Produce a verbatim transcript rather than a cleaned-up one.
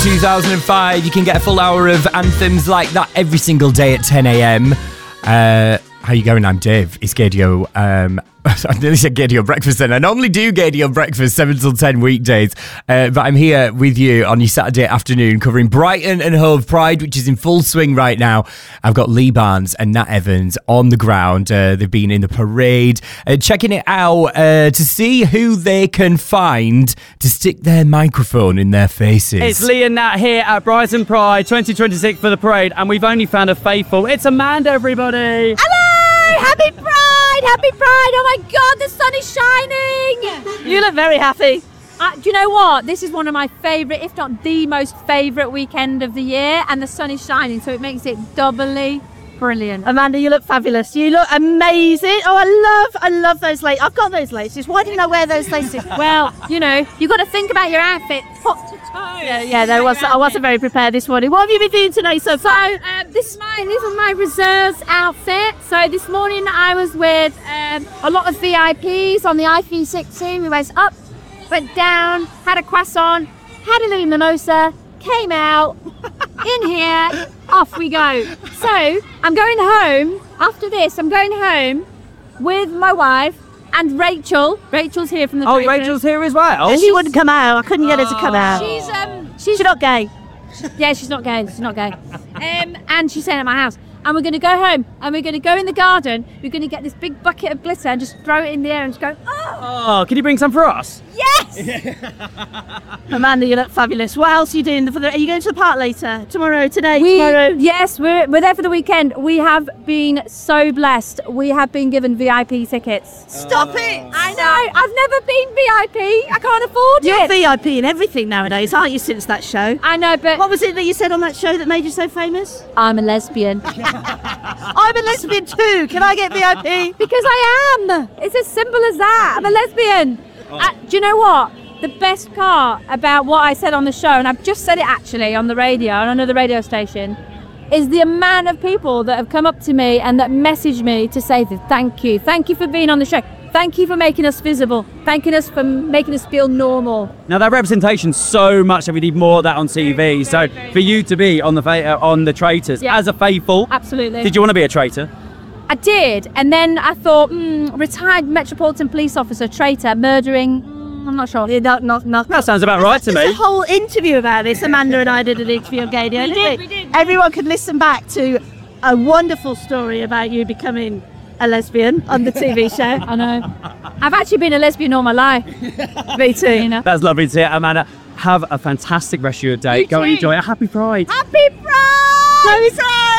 two thousand five. You can get a full hour of anthems like that every single day at ten a.m. Uh, how you going? I'm Dave. It's Gaydio. Um, I nearly said Gaydio Breakfast then. I normally do Gaydio Breakfast seven till ten weekdays, uh, but I'm here with you on your Saturday afternoon covering Brighton and Hove Pride, which is in full swing right now. I've got Lee Barnes and Nat Evans on the ground. Uh, they've been in the parade, uh, checking it out uh, to see who they can find to stick their microphone in their faces. It's Lee and Nat here at Brighton Pride twenty twenty-six for the parade, and we've only found a faithful. It's Amanda, everybody. Hello! Happy Pride! Happy Pride! Oh my God, the sun is shining! You look very happy. Uh, do you know what? This is one of my favourite, if not the most favourite weekend of the year, and the sun is shining, so it makes it doubly brilliant. Amanda, you look fabulous. You look amazing. Oh, I love, I love those laces. I've got those laces. Why didn't I wear those laces? Well, you know, you've got to think about your outfit top to toe. Yeah, yeah. No, I wasn't, I wasn't very prepared this morning. What have you been doing tonight so far? So, uh, this is my this is my reserves outfit. So this morning I was with um, a lot of V I Ps on the I three sixty. We went up, went down, had a croissant, had a Louis Mimosa, came out, in here, off we go. So I'm going home after this. I'm going home with my wife and Rachel. Rachel's here from the. Oh, parade. Rachel's here as well. And she wouldn't come out. I couldn't get her to come out. She's um she's, She's not gay. Yeah, she's not gay. She's not gay. Um, and she's staying at my house. And we're going to go home and we're going to go in the garden. We're going to get this big bucket of glitter and just throw it in the air and just go, oh! Oh, can you bring some for us? Yes! Amanda, you look fabulous. What else are you doing? For the, are you going to the park later? Tomorrow? Today? We, tomorrow? yes, we're, we're there for the weekend. We have been so blessed. We have been given V I P tickets. Stop it! I know. I've never been V I P. I can't afford You're it. V I P in everything nowadays, aren't you, since that show? I know, but What was it that you said on that show that made you so famous? I'm a lesbian. I'm a lesbian too. Can I get V I P? Because I am. It's as simple as that. I'm a lesbian. Uh, do you know what? The best part about what I said on the show, and I've just said it actually on the radio, on another radio station, is the amount of people that have come up to me and that message me to say that thank you. Thank you for being on the show. Thank you for making us visible. Thanking us for making us feel normal. Now that representation's so much that we need more of that on T V. So for you to be on the fa- uh, on the Traitors Yeah. as a faithful, Absolutely. did you want to be a traitor? I did, and then I thought, mm, retired Metropolitan Police Officer, traitor, murdering. Mm, I'm not sure. Yeah, not, not, not. That sounds about right to There's a me. whole interview about this. Amanda and I did an interview on Gaydio, We didn't did, we? we did. Everyone could listen back to a wonderful story about you becoming a lesbian on the T V show. I know. I've actually been a lesbian all my life. Me too. You know. That's lovely to hear, Amanda. Have a fantastic rest of your day. You Go and too. enjoy it. Happy Pride. Happy Pride! Happy Pride!